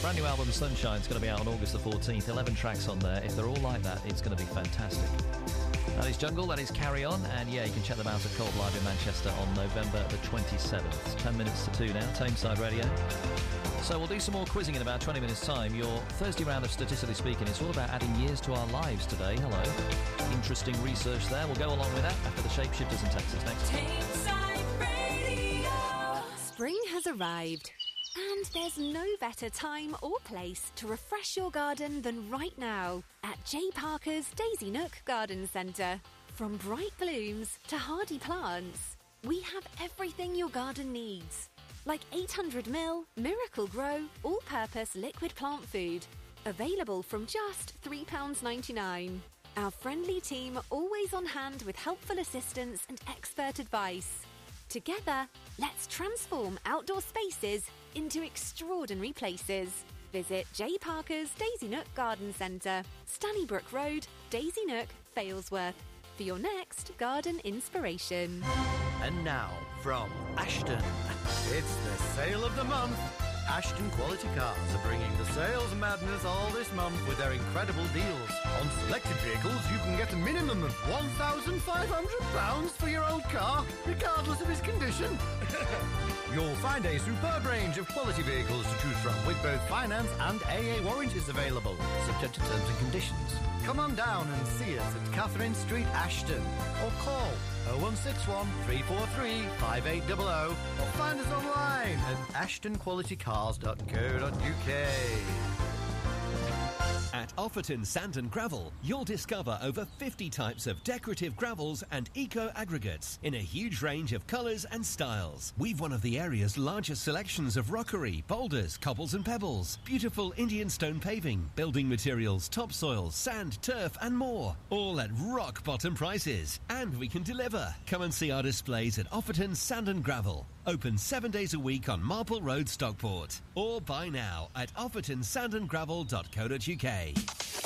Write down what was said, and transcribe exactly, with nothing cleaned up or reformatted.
brand new album, Sunshine's going to be out on August the fourteenth. eleven tracks on there. If they're all like that, it's going to be fantastic. That is Jungle, that is Carry On, and yeah, you can check them out at Cold Live in Manchester on November the twenty-seventh. ten minutes to two now, Tameside Radio. So we'll do some more quizzing in about twenty minutes' time. Your Thursday round of Statistically Speaking, it's all about adding years to our lives today. Hello. Interesting research there. We'll go along with that after the Shapeshifters in Texas next. Tameside Radio. Spring has arrived, and there's no better time or place to refresh your garden than right now at J Parker's Daisy Nook Garden Centre. From bright blooms to hardy plants, we have everything your garden needs. Like eight hundred milliliter Miracle Grow all-purpose liquid plant food, available from just three pounds ninety-nine. Our friendly team always on hand with helpful assistance and expert advice. Together, let's transform outdoor spaces into extraordinary places. Visit J Parker's Daisy Nook Garden Centre, Stannybrook Road, Daisy Nook, Failsworth, for your next garden inspiration. And now, from Ashton, it's the sale of the month. Ashton Quality Cars are bringing the sales madness all this month with their incredible deals. On selected vehicles, you can get a minimum of one thousand five hundred pounds for your old car, regardless of its condition. You'll find a superb range of quality vehicles to choose from, with both finance and A A warranties available, subject to terms and conditions. Come on down and see us at Catherine Street, Ashton, or call oh one six one, three four three, five eight zero zero, or find us online at ashton quality cars dot co dot uk. At Offerton Sand and Gravel, you'll discover over fifty types of decorative gravels and eco-aggregates in a huge range of colours and styles. We've one of the area's largest selections of rockery, boulders, cobbles and pebbles, beautiful Indian stone paving, building materials, topsoil, sand, turf and more. All at rock-bottom prices. And we can deliver. Come and see our displays at Offerton Sand and Gravel. Open seven days a week on Marple Road, Stockport. Or buy now at offerton sand and gravel dot co dot uk.